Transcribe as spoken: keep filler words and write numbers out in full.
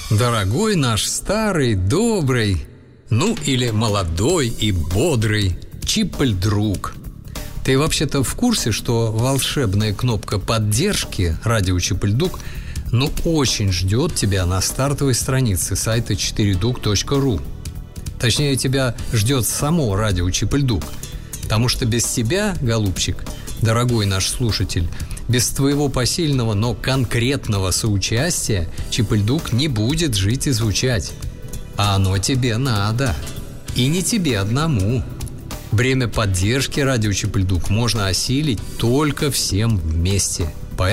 Дорогой наш старый, добрый, ну или молодой и бодрый Чиполь-друг. Ты вообще-то в курсе, что волшебная кнопка поддержки радио Чиполь-дуг ну очень ждет тебя на стартовой странице сайта четыре дуг точка ру. Точнее, тебя ждет само радио Чиполь-дуг. Потому что без тебя, голубчик, дорогой наш слушатель, без твоего посильного, но конкретного соучастия Чиполь-дуг не будет жить и звучать. А оно тебе надо. И не тебе одному. Бремя поддержки радио Чиполь-дуг можно осилить только всем вместе.